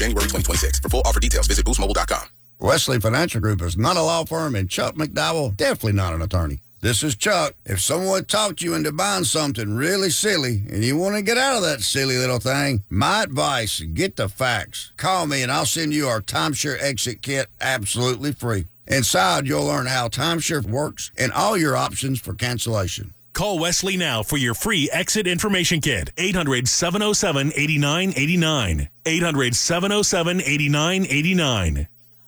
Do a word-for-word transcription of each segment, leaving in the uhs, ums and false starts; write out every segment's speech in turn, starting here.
January twenty twenty-six. For full offer details, visit boost mobile dot com. Wesley Financial Group is not a law firm, and Chuck McDowell, definitely not an attorney. This is Chuck. If someone talked you into buying something really silly and you want to get out of that silly little thing, my advice, get the facts. Call me and I'll send you our Timeshare Exit Kit absolutely free. Inside, you'll learn how timeshare works and all your options for cancellation. Call Wesley now for your free exit information kit. eight hundred, seven oh seven, eight nine eight nine. eight hundred, seven oh seven, eight nine eight nine.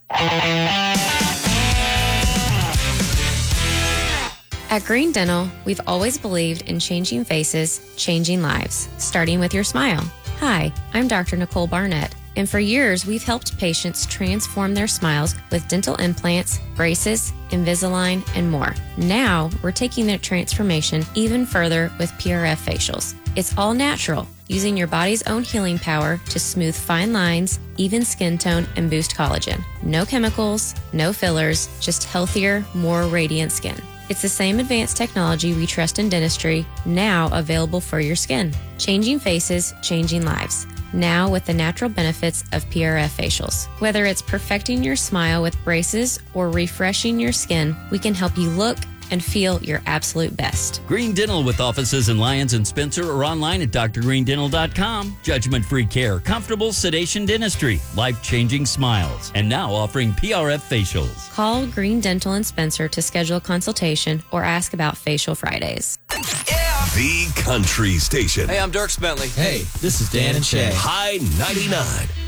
At Green Dental, we've always believed in changing faces, changing lives, starting with your smile. Hi, I'm Doctor Nicole Barnett, and for years we've helped patients transform their smiles with dental implants, braces, Invisalign, and more. Now, we're taking that transformation even further with P R F facials. It's all natural, using your body's own healing power to smooth fine lines, even skin tone, and boost collagen. No chemicals, no fillers, just healthier, more radiant skin. It's the same advanced technology we trust in dentistry, now available for your skin. Changing faces, changing lives. Now with the natural benefits of P R F facials. Whether it's perfecting your smile with braces or refreshing your skin, we can help you look and feel your absolute best. Green Dental with offices in Lyons and Spencer or online at d r green dental dot com. Judgment-free care, comfortable sedation dentistry, life-changing smiles, and now offering P R F facials. Call Green Dental in Spencer to schedule a consultation or ask about Facial Fridays. The Country Station. Hey, I'm Dirk Bentley. Hey, this is Dan and Shay. High ninety-nine.